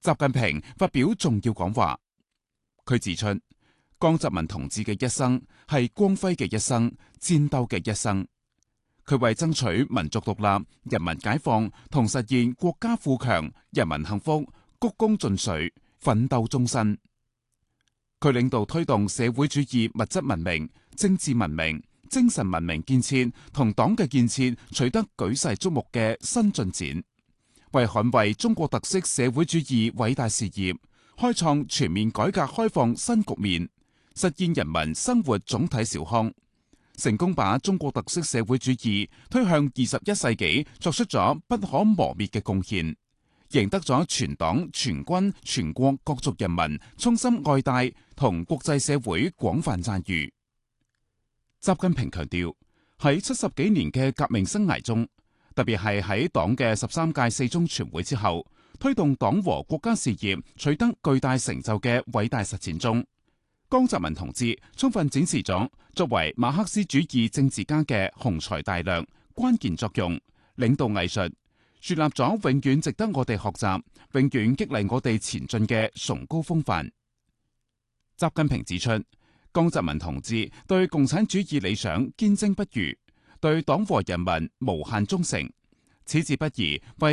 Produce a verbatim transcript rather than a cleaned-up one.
習近平發表重要講話。佢指出，江澤民同志嘅一生係光輝嘅一生，戰鬥嘅一生。佢為爭取民族獨立、人民解放同實現國家富強、人民幸福，鞠躬盡瘁，奮鬥終身。佢領導推動社會主義物質文明、政治文明、精神文明建設同黨嘅建設取得舉世矚目嘅新進展，為捍衛中國特色社會主義偉大事業，開創全面改革開放新局面，實現人民生活總體小康，成功把中國特色社會主義推向二十一世紀，作出咗不可磨滅嘅貢獻，贏得咗全黨全軍全國各族人民衷心愛戴同國際社會廣泛讚譽。習近平強調，喺七十幾年嘅革命生涯中，特別係喺黨嘅十三屆四中全會之後，推動黨和國家事業取得巨大成就嘅偉大實踐中，江澤民同志充分展示咗作為馬克思主義政治家嘅雄才大略、關鍵作用、領導藝術，樹立咗永遠值得我哋學習、永遠激勵我哋前進嘅崇高風範。習近平指出，江澤民同志對共產主義理想堅貞不渝，對黨和人民無限忠誠，矢志不移為